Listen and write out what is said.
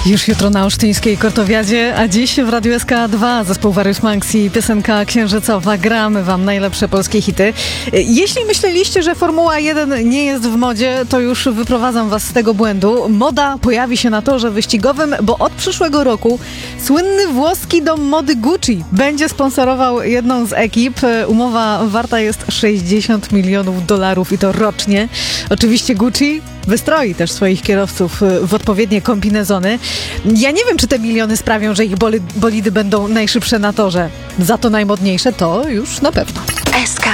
Już jutro na Olsztyńskiej Kortowiadzie, a dziś w Radiu SK2 zespół Various Monks i piosenka księżycowa. Gramy wam najlepsze polskie hity. Jeśli myśleliście, że Formuła 1 nie jest w modzie, to już wyprowadzam was z tego błędu. Moda pojawi się na torze wyścigowym, bo od przyszłego roku słynny włoski dom mody Gucci będzie sponsorował jedną z ekip. Umowa warta jest $60 milionów i to rocznie. Oczywiście Gucci wystroi też swoich kierowców w odpowiednie kombinezony. Ja nie wiem, czy te miliony sprawią, że ich bolidy będą najszybsze na torze. Za to najmodniejsze to już na pewno.